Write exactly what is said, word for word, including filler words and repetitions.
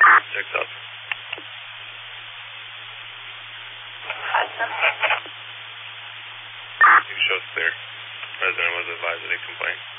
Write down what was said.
Six up. You show us clear. Resident was advised of a complaint.